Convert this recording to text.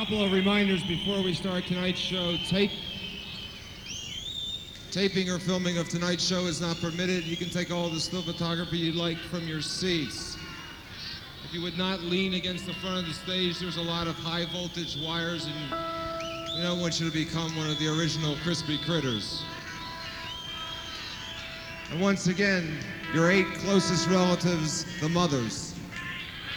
Couple of reminders before we start tonight's show. Taping or filming of tonight's show is not permitted. You can take all the still photography you'd like from your seats. If you would not lean against the front of the stage, there's a lot of high voltage wires and we don't want you to become one of the original crispy critters. And once again, your 8 closest relatives, the mothers.